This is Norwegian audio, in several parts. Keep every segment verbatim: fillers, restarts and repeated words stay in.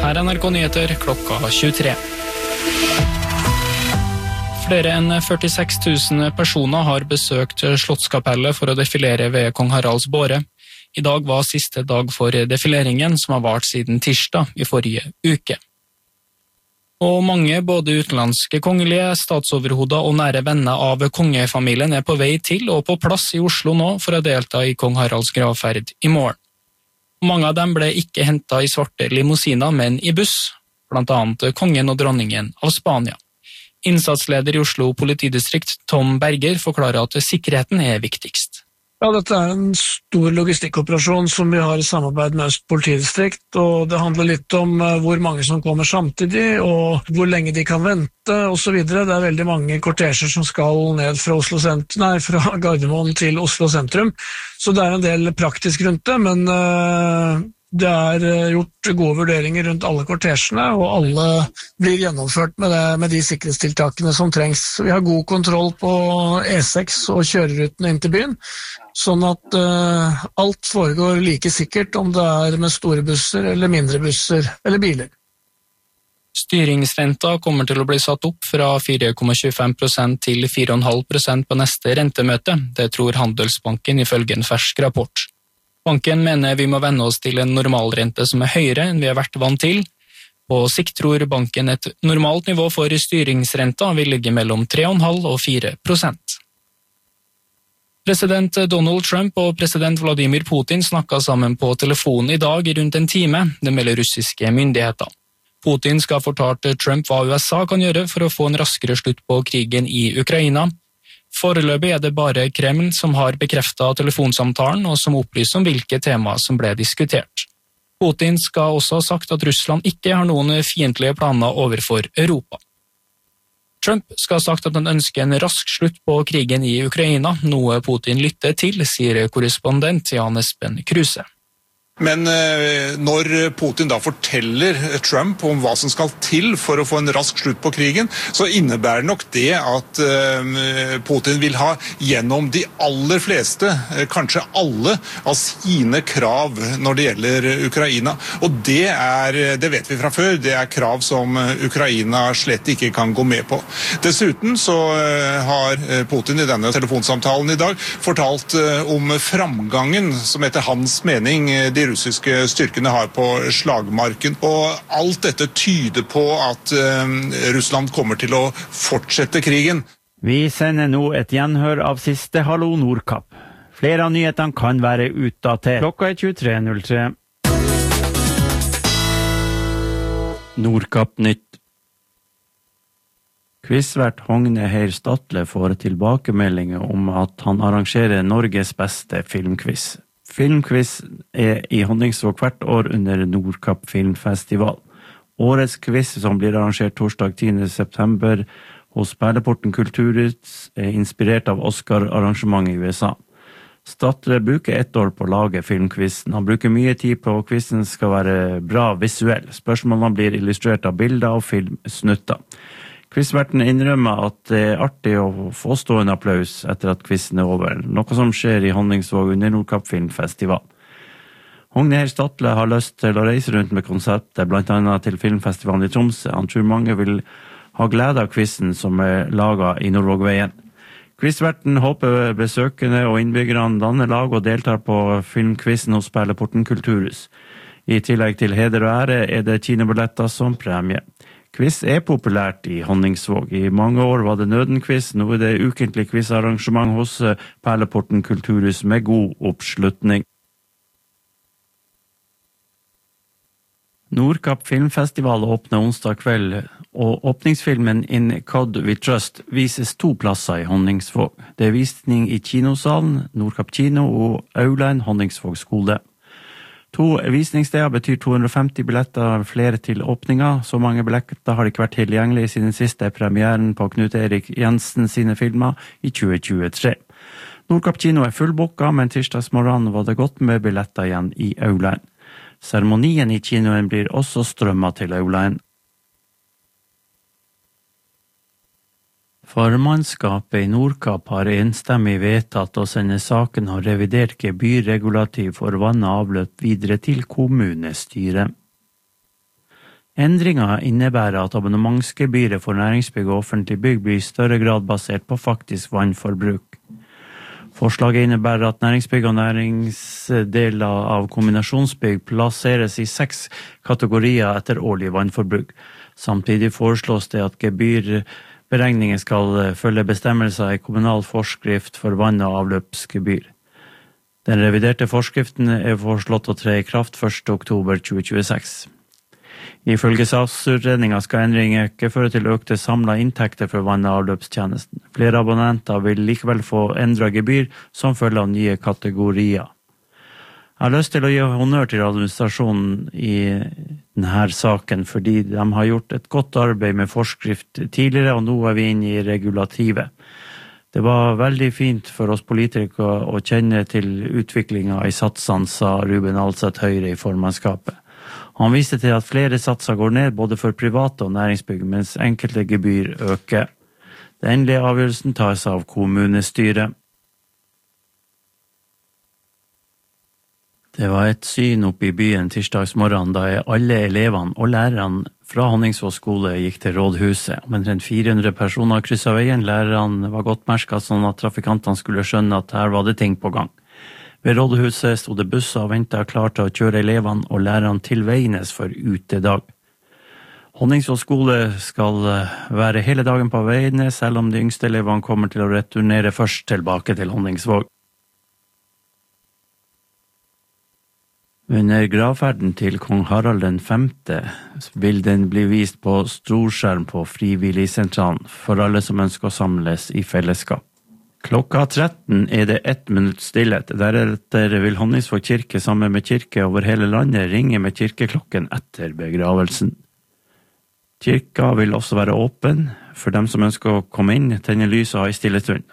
Her er N R K Nyheter klokka tjuetre. Flere enn førtiseks tusen personer har besøkt Slottskapellet for å defilere ved Kong Haralds båre. I dag var siste dag for defileringen, som har vart siden tirsdag i forrige uke. Og mange, både utenlandske kongelige, statsoverhoder og nære venner av kongefamilien er på vei til og på plass i Oslo nå for å delta i Kong Haralds gravferd i morgen. Mange av dem ble ikke hentet i svarte limousiner, men i buss, blant annet kongen og dronningen av Spania. Innsatsleder i Oslo politidistrikt, Tom Berger, forklarer at sikkerheten er viktigst. Ja, dette er en stor logistikkoperasjon som vi har i samarbeid med Øst politidistrikt, og det handler litt om hvor mange som kommer samtidig, og hvor lenge de kan vente, og så videre. Det er veldig mange kortesjer som skal ned fra, Oslo sentrum, nei, fra Gardermoen til Oslo sentrum, så det er en del praktisk rundt det, men uh, det er gjort gode vurderinger rundt alle kortesjene, og alle blir gjennomført med, det, med de sikkerhetstiltakene som trengs. Vi har god kontroll på E seks og kjørerutene inn til byen, sånn at uh, alt foregår like sikkert om det er med store busser eller mindre busser eller biler. Styringsrenta kommer til å bli satt opp fra fire komma tjuefem prosent til fire komma fem prosent på neste rentemøte, det tror Handelsbanken ifølge en fersk rapport. Banken mener vi må venne oss til en normalrente som er høyere enn vi har vært vant til. På sikt tror banken et normalt nivå for styringsrenta vil ligge mellom tre komma fem og fire prosent. President Donald Trump og president Vladimir Putin snakket sammen på telefonen i dag i rundt en time, det melder russiske myndigheter. Putin skal ha fortalt Trump hva U S A kan gjøre for å få en raskere slutt på krigen i Ukraina. Foreløpig er det bare Kreml som har bekreftet telefonsamtalen og som opplyser om hvilke tema som ble diskutert. Putin skal også ha sagt at Russland ikke har noen fiendtlige planer overfor Europa. Trump skal ha sagt at han ønsker en rask slutt på krigen i Ukraina, noe Putin lytter til, sier korrespondent Jan Espen Kruse. Men når Putin da forteller Trump om hva som skal til for å få en rask slutt på krigen, så innebærer nok det at Putin vil ha gjennom de aller fleste, kanskje alle, av sine krav når det gjelder Ukraina. Og det er, det vet vi fra før, det er krav som Ukraina slett ikke kan gå med på. Dessuten så har Putin i denne telefonsamtalen i dag fortalt om framgangen som etter hans mening de russiske styrkene har på slagmarken. Og alt dette tyder på at uh, Russland kommer til å fortsette krigen. Vi sender nå et gjenhør av siste Hallo Nordkapp. Flere av nyhetene kan være utdatert. Klokka er tjuetre null tre. Nordkapp nytt. Quizvert Hogne Heir Statle får tilbakemeldinger om at han arrangerer Norges beste filmquiz. Filmquiz er i Honningsvåg hvert år under Nordkapp Filmfestival. Årets quiz, som blir arrangert torsdag tiende september hos Perleporten Kulturhus, er inspirert av Oscar-arrangementet i U S A. Statle bruker ett år på å lage filmquizen. Han bruker mye tid på at quizen skal være bra visuell. Spørsmålene blir illustrert av bilder og filmsnutter. Quizverten innrømmer at det er artig å få stående applaus etter at quizen er over, noe som skjer i Honningsvåg under Nordkapp Filmfestival. Hogne Heir Statle har lyst til å reise rundt med konseptet, blant annet til filmfestivalen i Tromsø. Han tror mange vil ha glede av quizen som er laget i Nordvågveien. Quizverten håper besøkende og innbyggerne danner lag og deltar på filmquizen hos Perleporten Kulturhus. I tillegg til heder og ære er det kinobilletter som premie. Quiz er populært i Honningsvåg. I mange år var det Nøden-quiz, nå er det ukentlig quizarrangement hos Perleporten Kulturhus med god oppslutning. Nordkapp Filmfestival åpner onsdag kveld, og åpningsfilmen In God We Trust vises to plasser i Honningsvåg. Det er visning i kinosalen, Nordkapp kino og Auland Honningsvåg skole. To visningssteder betyr to hundre og femti billetter, flere til åpninga. Så mange billetter har ikke vært tilgjengelig siden siste premieren på Knut Erik Jensen sine filmer i tjue tjuetre. Nordkapp kino er fullbooka, men tirsdagsmorgen var det godt med billetter igjen i Auland. Seremonien i kinoen blir også strømmet til Auland. Formannskapet i Nordkapp har enstemmig vedtatt å sende saken og revidert gebyrregulativ for vann og avløp videre til kommunestyret. Endringen innebærer at abonnementsgebyret for næringsbygg og offentlig bygg blir i større grad basert på faktisk vannforbruk. Forslaget innebærer at næringsbygg og næringsdeler av kombinasjonsbygg plasseres i seks kategorier etter årlig vannforbruk. Samtidig foreslås det at gebyrberegninger skal følge bestemmelser i kommunal forskrift for vann- og avløpsgebyr. Den reviderte forskriften er foreslått å tre i kraft første oktober tjue tjueseks. Ifølge saksutredningen skal endringer ikke føre til økte samlede inntekter for vann- og avløpstjenesten. Flere abonnenter vil likevel få endret gebyr som følge av nye kategorier. Jeg har lyst til å gi honnør til administrasjonen i denne saken, fordi de har gjort et godt arbeid med forskrift tidligere, og nå er vi inne i regulativet. Det var veldig fint for oss politikere å kjenne til utviklingen i satsene, sa Ruben Alseth Høyre i formannskapet. Han viste til at flere satser går ned både for private og næringsbygg, mens enkelte gebyr øker. Den endelige avgjørelsen tas av kommunestyret. Det var et syn oppe i byen tirsdagsmorgen da alle elevene og lærerne fra Honningsvåg skole gikk til rådhuset. Omtrent fire hundre personer krysset veien. Lærerne var godt merket sånn at trafikantene skulle skjønne at her var det ting på gang. Ved rådhuset stod det busser og ventet klar til å kjøre elevene og lærerne til Veines for utedag. Honningsvåg skole skal være hele dagen på Veines, selv om de yngste elevene kommer til å returnere først tilbake til Honningsvåg. Under gravferden til kong Harald den femte vil den bli vist på storskjerm på Frivilligsentralen for alle som ønsker å samles i fellesskap. Klokka tretten er det ett minutt stillhet. Deretter vil Honningsvåg kirke sammen med kirke over hele landet ringe med kirkeklokken etter begravelsen. Kirka vil også være åpen for dem som ønsker å komme inn, tenne lys og ha en stille stund.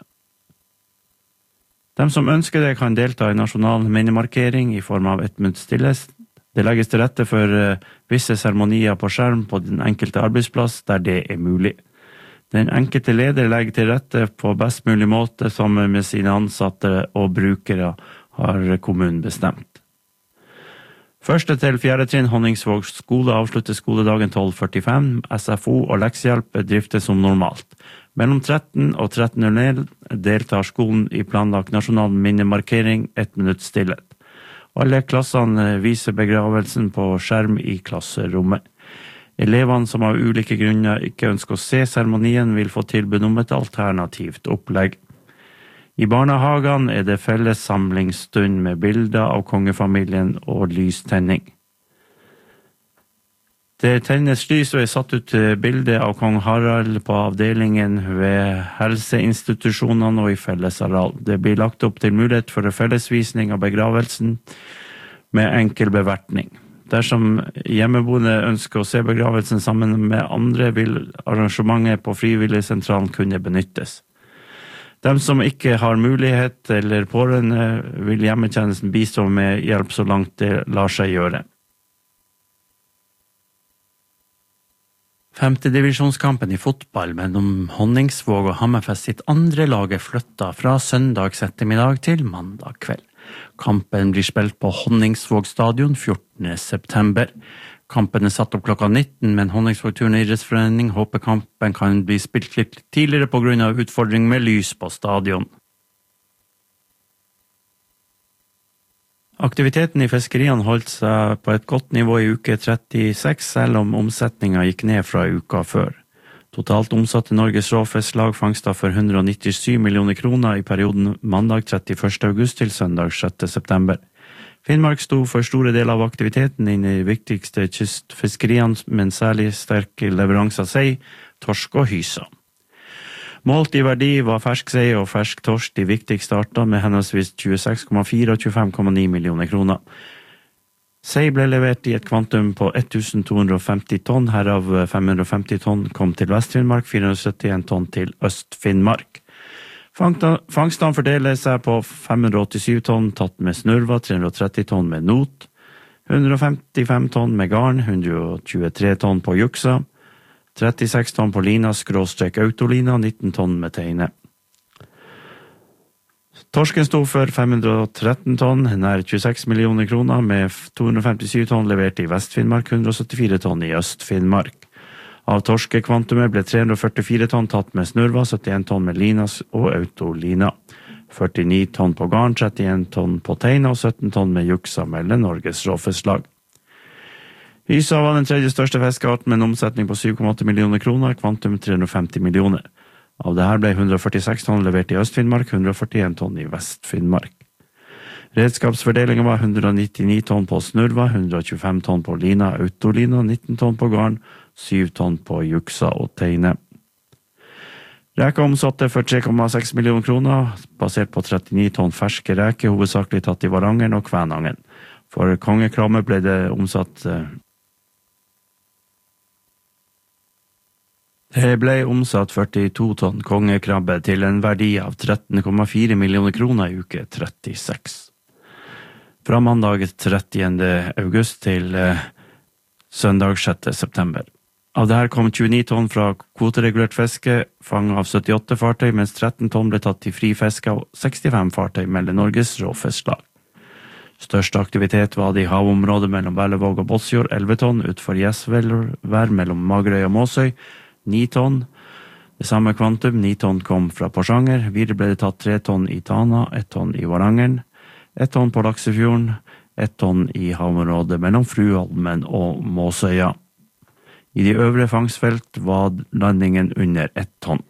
De som ønsker det kan delta i nasjonal minnemarkering i form av ett minutt stillhet. Det legges til rette for visse seremonier på skjerm på den enkelte arbeidsplass der det er mulig. Den enkelte leder legger til rette på best mulig måte sammen med sine ansatte og brukere, har kommunen bestemt. Første til fjerde trinn Honningsvåg skole avslutter skoledagen tolv førtifem. S F O og leksehjelp driftes som normalt. Mellom tretten og tretten null null deltar skolen i planlagt nasjonal minnemarkering ett minutt stillhet. Alle klassene viser begravelsen på skjerm i klasserommet. Elevene som av ulike grunner ikke ønsker å se seremonien vil få tilbud om et alternativt opplegg. I barnehagene er det felles samlingsstund med bilder av kongefamilien og lystenning. Det tennes lys og er satt ut bilde av kong Harald på avdelingen ved helseinstitusjonene og i fellesareal. Det blir lagt opp til mulighet for fellesvisning av begravelsen med enkel bevertning. Dersom hjemmeboende ønsker å se begravelsen sammen med andre, vil arrangementet på Frivilligsentralen kunne benyttes. De som ikke har mulighet eller pårørende, vil hjemmetjenesten bistå med hjelp så langt det lar seg gjøre. Femtedivisjonskampen i fotball mellom Honningsvåg og Hammerfest sitt andre laget flytta fra søndags ettermiddag til mandag kveld. Kampen blir spilt på Honningsvåg stadion fjortende september. Kampen er satt opp klokka nitten, men Honningsvåg Turnidrettsforening håper kampen kan bli spilt litt tidligere på grunn av utfordring med lys på stadion. Aktiviteten i fiskeriene holdt seg på et godt nivå i uke trettiseks, selv om omsetningen gikk ned fra uka før. Totalt omsatte Norges råfisklag fangster for hundre nittisju millioner kroner i perioden mandag trettiførste august til søndag sjette september. Finnmark sto for store deler av aktiviteten inne i de viktigste kystfiskeriene, men særlig sterke leveranser sei, torsk og hysa. Målt i verdi var fersk sei og fersk torsk de viktigste artene med henholdsvis tjueseks komma fire og tjuefem komma ni millioner kroner. Sei ble levert i et kvantum på tusen to hundre femti tonn, herav fem hundre femti tonn kom til Vest-Finnmark, fire hundre syttien tonn til Øst-Finnmark. Fangstene fordeler seg på fem hundre åttisju tonn tatt med snurva, tre hundre tretti tonn med not, hundre femtifem tonn med garn, hundre tjuetre tonn på juksa, trettiseks tonn på lina, skråstrek autolina, nitten tonn med teine. Torsken stod for fem hundre og tretten tonn, nær tjueseks millioner kroner, med to hundre og femtisju tonn levert i Vest-Finnmark, hundre og syttifire tonn i Øst-Finnmark. Av torskekvantumet ble tre hundre og førtifire tonn tatt med snurva, syttien tonn med linas og autolina. førtini tonn på garn, trettien tonn på teina og sytten tonn med juksa, melder Norges Råfisklag. Hysa var den tredje største fiskearten med en omsetning på syv komma åtte millioner kroner, kvantum tre hundre og femti millioner. Av det her ble hundre og førtiseks tonn levert i Øst-Finnmark, hundre og førtien tonn i Vest-Finnmark. Redskapsfordelingen var hundre og nittini tonn på snurva, hundre og tjuefem tonn på lina, autolina, nitten tonn på garn, syv tonn på juksa og teine. Reka omsatte for tre komma seks millioner kroner, basert på trettini tonn ferske reke, hovedsakelig tatt i Varangeren og Kvænangen. For kongekramme ble det omsatt Det ble omsatt førtito tonn kongekrabbe til en verdi av tretten komma fire millioner kroner i uke trettiseks. Fra mandag trettiende august til eh, søndag sjette september. Av det her kom tjueni tonn fra kvoteregulert fiske, fanget av syttiåtte fartøy, mens tretten tonn ble tatt i fri fiske av sekstifem fartøy, melder Norges Råfisklag. Største aktivitet var det i havområdet mellom Berlevåg og Båtsfjord, elleve tonn, utfor Gjesvær mellom Magerøy og Måsøy, ni tonn. Det samme kvantum, ni tonn kom fra Porsanger. Videre ble det tatt tre tonn i Tana, ett tonn i Varangeren, ett tonn på Laksefjorden, ett tonn i havområdet mellom Fruholmen og Måsøya. I de øvre fangstfelt var landingen under ett tonn.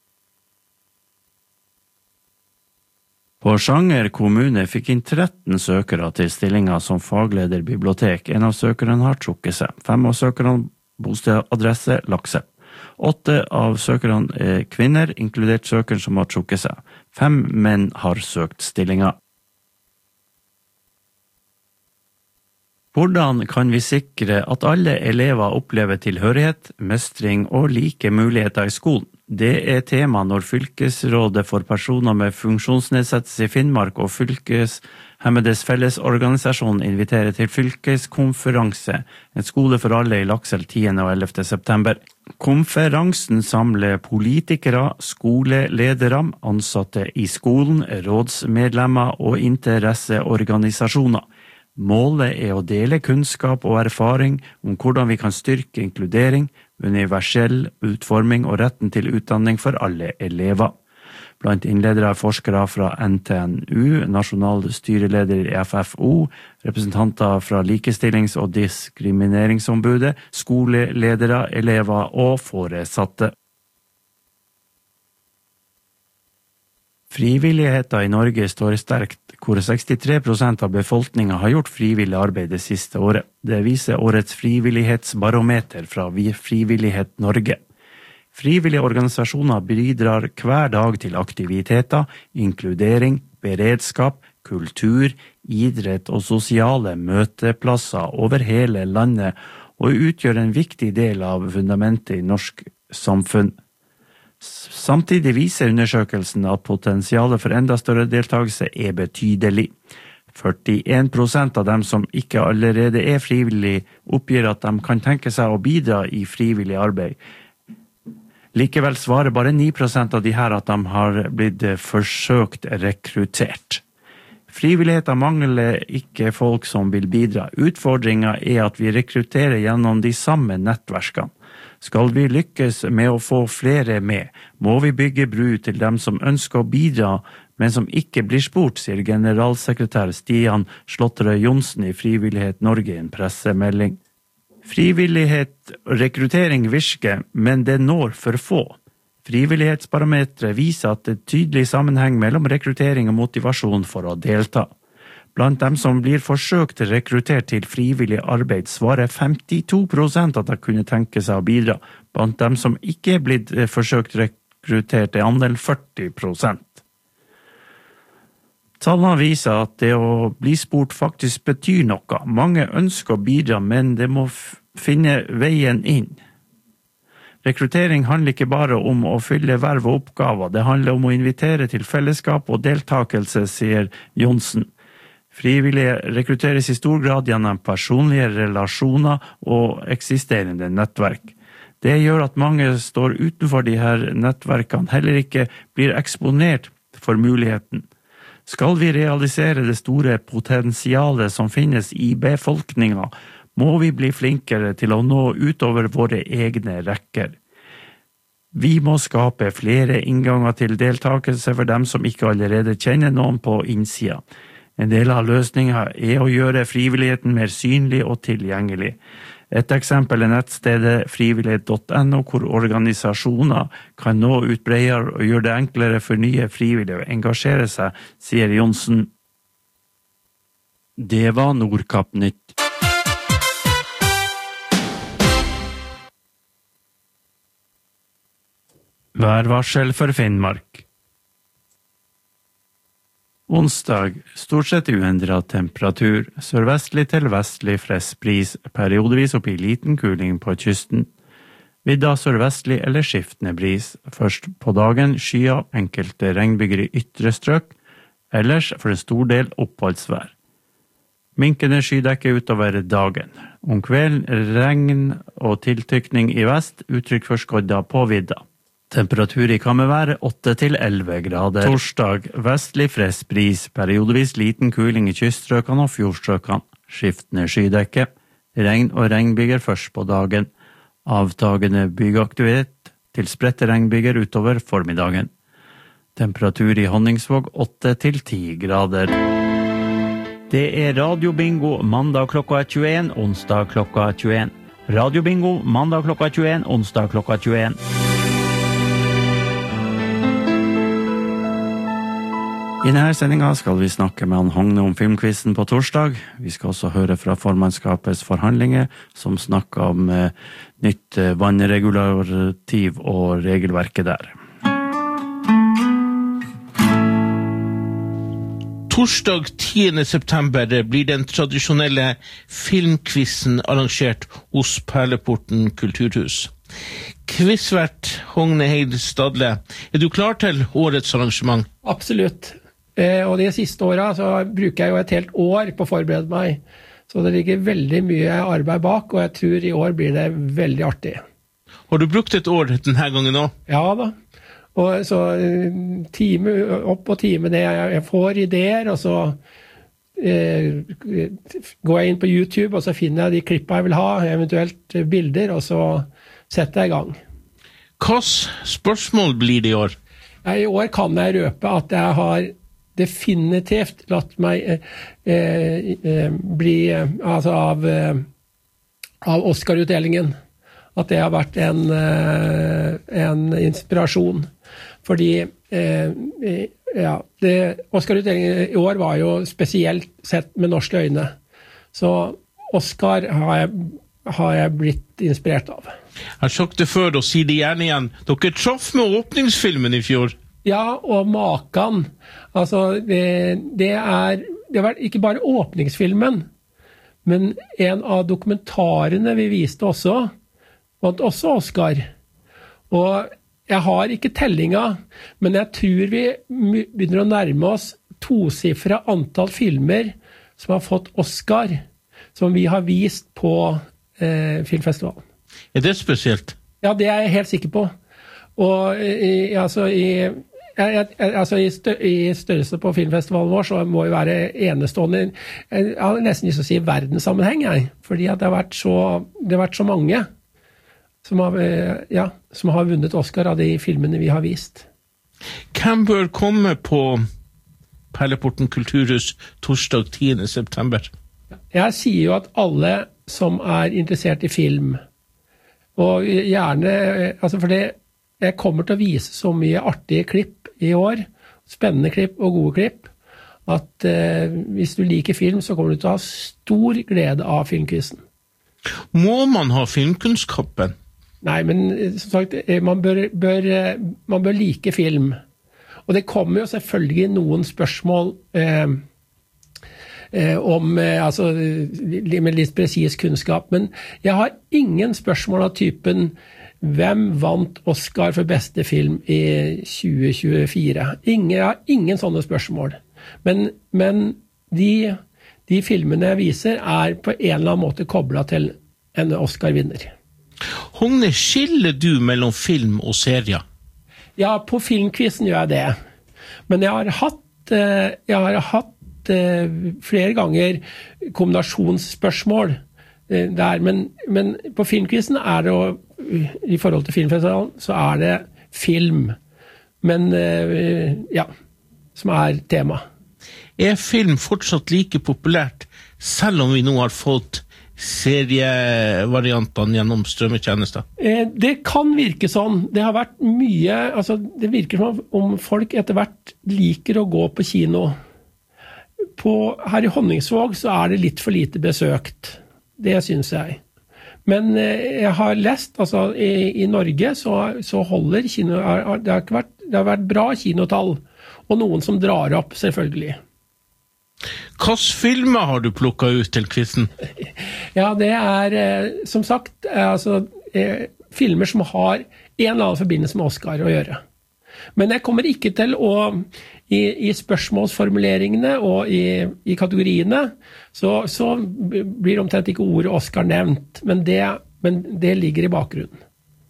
Porsanger kommune fikk inn tretten søkere til stillinger som fagleder bibliotek. En av søkerne har trukket seg. Fem av søkerne bostedadresse Lakse. Åtte av søkerne er kvinner, inkludert søkeren som har trukket seg. Fem menn har søkt stillinger. Hvordan kan vi sikre at alle elever opplever tilhørighet, mestring og like muligheter i skolen? Det er tema når Fylkesrådet for personer med funksjonsnedsettelse i Finnmark og Fylkeshemmedes Fellesorganisasjon inviterer til fylkeskonferanse, en skole for alle i Lakselv tiende og ellevte september. Konferansen samler politikere, skoleledere, ansatte i skolen, rådsmedlemmer og interesseorganisasjoner. Målet er å dele kunnskap og erfaring om hvordan vi kan styrke inkludering, universell utforming og retten til utdanning for alle elever. Blant innledere er forskere fra N T N U, nasjonal styreleder i F F O, representanter fra Likestillings- og diskrimineringsombudet, skoleledere, elever og foresatte. Frivilligheten i Norge står sterkt, hvor sekstitre prosent av befolkningen har gjort frivillig arbeid det siste året. Det viser årets frivillighetsbarometer fra Frivillighet Norge. Frivillige organisasjoner bidrar hver dag til aktiviteter, inkludering, beredskap, kultur, idrett og sosiale møteplasser over hele landet, og utgjør en viktig del av fundamentet i norsk samfunn. Samtidig viser undersøkelsen at potensialet for enda større deltakelse er betydelig. førtien prosent av dem som ikke allerede er frivillig oppgir at de kan tenke seg å bidra i frivillig arbeid. Likevel svarer bare ni prosent av de her at de har blitt forsøkt rekruttert. Frivilligheten mangler ikke folk som vil bidra. Utfordringen er at vi rekrutterer gjennom de samme nettverkene. Skal vi lykkes med å få flere med, må vi bygge bru til dem som ønsker å bidra, men som ikke blir spurt, sier generalsekretær Stian Slåtterøy Johnsen i Frivillighet Norge i en pressemelding. Frivillighet og rekruttering virker, men det når for få. Frivillighetsbarometeret viser at det er tydelig sammenheng mellom rekruttering og motivasjon for å delta. Blant dem som blir forsøkt rekruttert til frivillig arbeid, svarer femtito prosent at de kunne tenke seg å bidra. Blant dem som ikke er blitt forsøkt rekruttert, er andelen førti prosent. Tallene viser at det å bli spurt faktisk betyr noe. Mange ønsker å bidra, men det må finne veien inn. Rekruttering handler ikke bare om å fylle verv og oppgaver, det handler om å invitere til fellesskap og deltakelse, sier Johnsen. Frivillige rekrutteres i stor grad gjennom personlige relasjoner og eksisterende nettverk. Det gjør at mange står utenfor de her nettverkene, heller ikke blir eksponert for muligheten. Skal vi realisere det store potensialet som finnes i befolkningen, må vi bli flinkere til å nå utover våre egne rekker. Vi må skape flere innganger til deltakelse for dem som ikke allerede kjenner noen på innsida. En del av løsningen er å gjøre frivilligheten mer synlig og tilgjengelig. Et eksempel er nettstedet frivillighet punktum no, hvor organisasjoner kan nå ut bredere og gjøre det enklere for nye frivillige å engasjere seg, sier Johnsen. Det var Nordkapp Nytt. Værvarsel for Finnmark. Onsdag, stort sett uendret temperatur, sørvestlig til vestlig frisk bris, periodevis opp i liten kuling på kysten. Vidda sørvestlig eller skiftende bris, først på dagen skyer enkelte regnbyger i ytre strøk, ellers for en stor del oppholdsvær. Minkende skydekke utover dagen. Om kvelden regn og tiltykning i vest, uttrykk for skodda på vidda. Temperatur i kan være åtte til elleve grader. Torsdag, vestlig frisk bris, periodevis liten kuling i kyststrøkene og fjordstrøkene. Skiftende skydekke. Regn og regnbyger først på dagen. Avtagende bygeaktivitet til spredte regnbyger utover formiddagen. Temperatur i Honningsvåg åtte til ti grader. Det er radiobingo mandag klokka tjueen, onsdag klokka tjueen. Radiobingo mandag klokka tjueen, onsdag klokka tjueen. I denne sendingen skal vi snakke med han Hogne om filmquizen på torsdag. Vi skal også høre fra formannskapets forhandlinger, som snakker om eh, nytt eh, vannregulativ og regelverket der. Torsdag tiende september blir den tradisjonelle filmquizen arrangert hos Perleporten kulturhus. Quizvert Hogne Heid Stadle, er du klar til årets arrangement? Absolutt. Eh, og de siste årene så bruker jeg jo et helt år på å forberede meg. Så det ligger veldig mye arbeid bak, og jeg tror i år blir det veldig artig. Har du brukt et år denne gangen nå? Ja da. Og så time opp på time det. Jeg får ideer, og så eh, går jeg inn på YouTube, og så finner jeg de klippene jeg vil ha, eventuelt bilder, og så setter jeg i gang. Hva spørsmål blir det i år? Ja, I år kan jeg røpe at jeg har definitivt latt meg eh, eh, bli eh, altså av, eh, av Oscar-utdelingen. At det har vært en, eh, en inspirasjon. Fordi eh, ja, det, Oscar-utdelingen i år var jo spesielt sett med norske øyne. Så Oscar har jeg, har jeg blitt inspirert av. Jeg har sagt det før, og sier det gjerne igjen. Dere traff med åpningsfilmen i fjor. Ja, og makan. Altså, det, det er det var ikke bare åpningsfilmen, men en av dokumentarene vi viste også, vant også Oscar. Og jeg har ikke tellinga, men jeg tror vi begynner å nærme oss tosifra antall filmer som har fått Oscar, som vi har vist på eh, filmfestivalen. Er det spesielt? Ja, det er jeg helt sikker på. Og i, altså, i, jeg, altså, i, stø, i størrelse på filmfestivalen vår så må jo være enestående, jeg har nesten lyst til å si verdenssammenheng, jeg, fordi at det har vært så, det har vært så mange som har, ja, som har vunnet Oscar av de filmene vi har vist. Hvem bør komme på Perleporten kulturhus torsdag tiende september? Jeg sier jo at alle som er interessert i film, og gjerne, altså for det, jeg kommer til å vise så mye artige klipp i år, spennende klipp og gode klipp, at eh, hvis du liker film, så kommer du til å ha stor glede av filmquizen. Må man ha filmkunnskapen? Nei, men som sagt, man bør, bør, man bør like film. Og det kommer jo selvfølgelig noen spørsmål eh, eh, om, eh, altså, med litt presis kunnskap, men jeg har ingen spørsmål av typen hvem vant Oscar for beste film i tjue tjuefire? Ingen, jeg har ingen sånne spørsmål. Men, men de, de filmene jeg viser er på en eller annen måte koblet til en Oscar-vinner. Hogne, skiller du mellom film og serier? Ja, på filmquizen gjør jeg det. Men jeg har hatt jeg har hatt flere ganger kombinasjonsspørsmål der, men, men på filmquizen er det jo, i forhold til filmfestivalen, så er det film, men ja, som er tema. Er film fortsatt like populært, selv om vi nå har fått serievariantene gjennom strømmetjenester? Det kan virke sånn. Det har vært mye, altså det virker som om folk etter hvert liker å gå på kino. På, her i Honningsvåg så er det litt for lite besøkt. Det synes jeg. Men jeg har lest, altså i, i Norge så, så holder kino, det har, ikke vært, det har vært bra kinotall, og noen som drar opp selvfølgelig. Hvilke filmer har du plukket ut til quizen? Ja, det er, som sagt, altså, filmer som har en eller annen forbindelse med Oscar å gjøre. Men jeg kommer ikke til å, i, i spørsmålsformuleringene og i, i kategoriene, så, så blir omtrent ikke ordet Oscar nevnt, men det, men det ligger i bakgrunnen.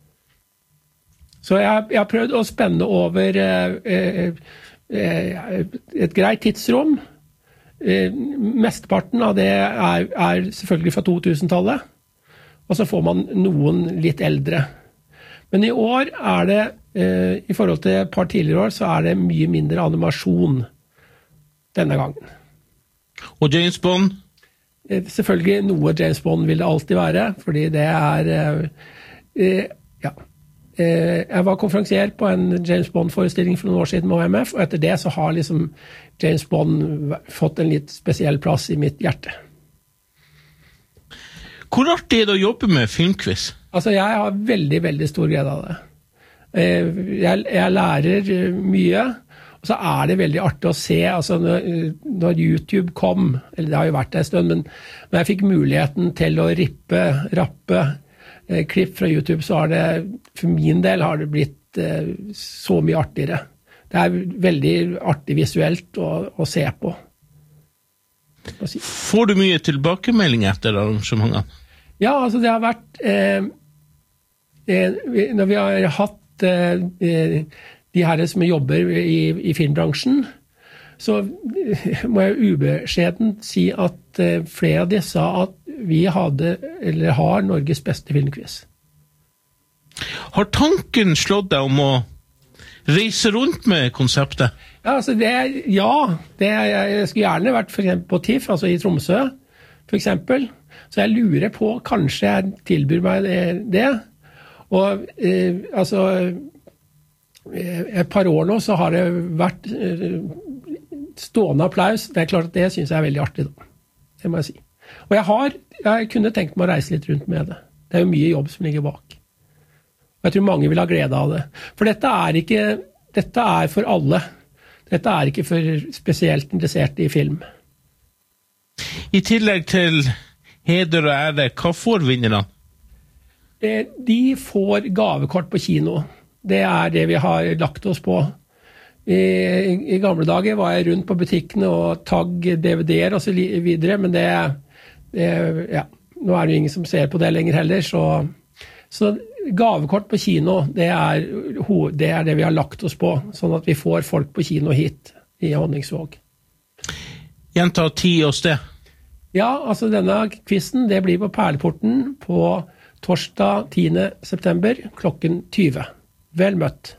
Så jeg, jeg har prøvd å spenne over eh, eh, et greit tidsrom. Eh, mesteparten av det er, er selvfølgelig fra to tusen-tallet, og så får man noen litt eldre. Men i år er det, eh, i forhold til et par tidligere år, så er det mye mindre animasjon denne gangen. Og James Bond? Eh, selvfølgelig noe James Bond vil det alltid være, fordi det er, eh, eh, ja. Eh, jeg var konferansier på en James Bond-forestilling for noen år siden med O M F, og etter det så har liksom James Bond fått en litt spesiell plass i mitt hjerte. Hvor artig er det å jobbe med filmquiz? Altså, jeg har veldig, veldig stor glede av det. Jeg, jeg lærer mye, og så er det veldig artig å se, altså når, når YouTube kom, eller det har jo vært en stund, men når jeg fikk muligheten til å rippe, rappe eh, klipp fra YouTube, så har det, for min del har det blitt eh, så mye artigere. Det er veldig artig visuelt å, å se på. Si. Får du mye tilbakemelding etter arrangementene? Ja, altså det har vært eh, eh, når vi har hatt eh, de her som jobber i, i filmbransjen, så må jeg ubeskjedent si at eh, flere av de sa at vi hadde, eller har Norges beste filmquiz. Har tanken slått deg om å reise rundt med konseptet? Ja, altså det, ja det, jeg skulle gjerne vært for eksempel på TIFF, altså i Tromsø, for eksempel. Så jeg lurer på, kanskje jeg tilbyr meg det. Og eh, altså, et par år nå så har det vært eh, stående applaus. Det er klart at det synes jeg er veldig artig da. Det må jeg si. Og jeg har, jeg kunne tenkt meg å reise litt rundt med det. Det er jo mye jobb som ligger bak. Og jeg tror mange vil ha glede av det. For dette er ikke, dette er for alle. Dette er ikke for spesielt interesserte i film. I tillegg til heder og ære, hva får vinnerne? De får gavekort på kino. Det er det vi har lagt oss på. I, i gamle dager var jeg rundt på butikkene og tagg D V D-er og så videre, men det, det, ja, nå er det jo ingen som ser på det lenger heller, så, så gavekort på kino, det er, det er det vi har lagt oss på, sånn at vi får folk på kino hit i Honningsvåg. Gjenta tid og sted? Ja, altså denne quizen, det blir på Perleporten på torsdag tiende september klokken tyve. Vel møtt.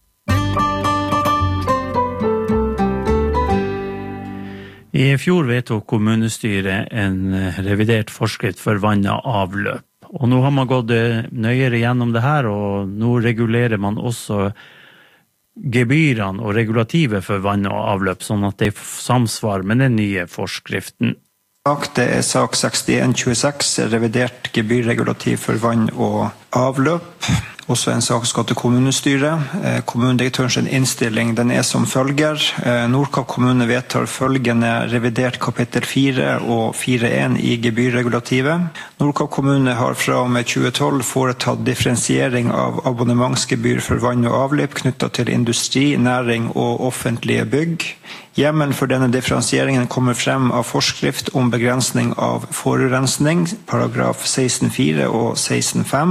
I fjor vedtok kommunestyret en revidert forskrift for vann og avløp. Og nå har man gått nøyere gjennom det her, og nå regulerer man også gebyrene og regulativet for vann og avløp, sånn at det samsvarer med den nye forskriften. Det er sak sekstien tjueseks, revidert gebyrregulativ for vann og avløp. Også en sak skal til kommunestyret. Kommunedirektørens innstilling den er som følger. Nordkapp kommune vedtar følgende revidert kapittel fire og fire punkt én i gebyrregulativet. Nordkapp kommune har fra og med tjue tolv foretatt differensiering av abonnementsgebyr for vann og avløp knyttet til industri, næring og offentlige bygg. Hjemmelen for denne differensieringen kommer frem av forskrift om begrensning av forurensning, paragraf seksten fire og seksten fem.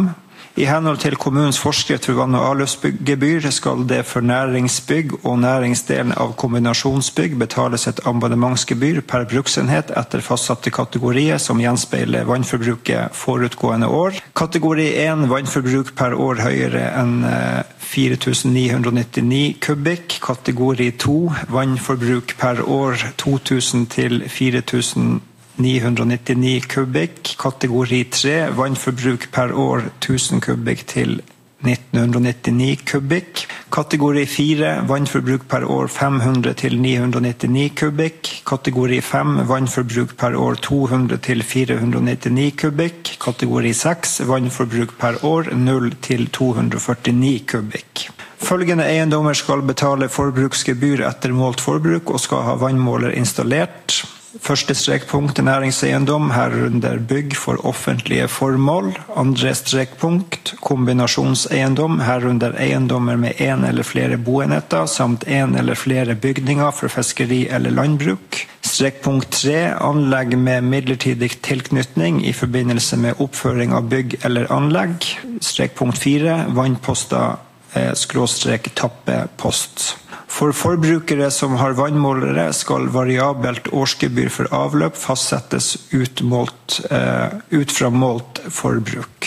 I henhold til kommunens forskrift for vann- og avløpsgebyr skal det for næringsbygg og næringsdelen av kombinasjonsbygg betales et abonnementsgebyr per bruksenhet etter fastsatte kategorier som gjenspeiler vannforbruket forutgående år. Kategori én vannforbruk per år høyere enn fire tusen ni hundre nittini kubikk. Kategori to vannforbruk per år to tusen til fire tusen ni hundre nittini kubikk. Kategori tre vannforbruk per år tusen kubikk til nitten nittini kubikk. Kategori fire vannforbruk per år fem hundre til ni hundre nittini kubikk. Kategori fem vannforbruk per år to hundre til fire hundre nittini kubikk. Kategori seks vannforbruk per år null til to hundre førtini kubikk. Følgende eiendommer skal betale forbruksgebyr etter målt forbruk og skal ha vannmåler installert. Første strekpunkt næringseiendom, herunder bygg for offentlige formål. Andre strekpunkt kombinasjonseiendom, herunder eiendommer med en eller flere boenheter, samt en eller flere bygninger for fiskeri eller landbruk. Strekpunkt tre anlegg med midlertidig tilknytning i forbindelse med oppføring av bygg eller anlegg. Strekpunkt fire vannposter eh, skråstrek tappepost. For forbrukere som har vannmålere skal variabelt årsgebyr for avløp fastsettes utmålt, uh, ut fra målt forbruk.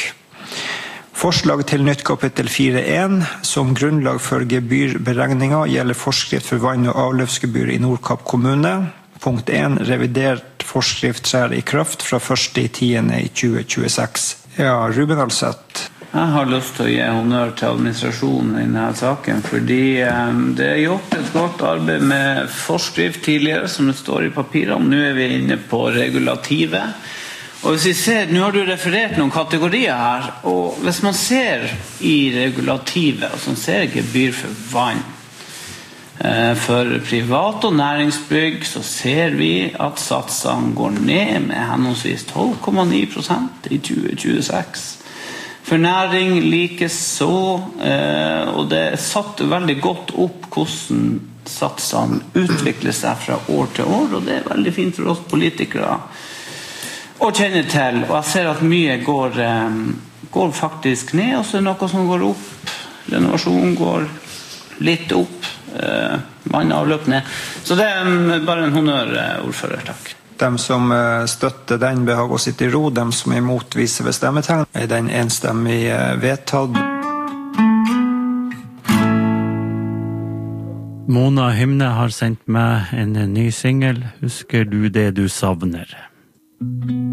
Forslag til nytt kapittel fire punkt én som grunnlag for gebyrberegninger gjelder forskrift for vann- og avløpsgebyr i Nordkapp kommune. Punkt én revidert forskrift trer i kraft fra første tiende i tjue tjueseks. Ja, Ruben Alseth. Jeg har lyst til å gi honnør til administrasjonen i denne saken, fordi um, det er gjort et godt arbeid med forskrift tidligere, som det står i papirene. Nå er vi inne på regulativet. Og hvis vi ser, nå har du referert noen kategorier her, og hvis man ser i regulativet, altså man ser gebyr for vann, uh, for privat- og næringsbygg, så ser vi at satsene går ned med henholdsvis tolv komma ni prosent i tjue tjueseks. For næring likes så, eh, og det er satt veldig godt opp hvordan satsene utvikler seg fra år til år, og det er veldig fint for oss politikere å kjenne til. Og jeg ser at mye går, eh, går faktisk ned, og så er det noe som går opp. Renovasjon går litt opp, eh, vann og avløp ned. Så det er bare en honnør, ordfører, takk. De som støtter den behag å sitte i ro, de som er imot viser ved stemmetegn, er den enstemmig vedtatt. Mona Hymne har sendt meg en ny single, Husker du det du savner?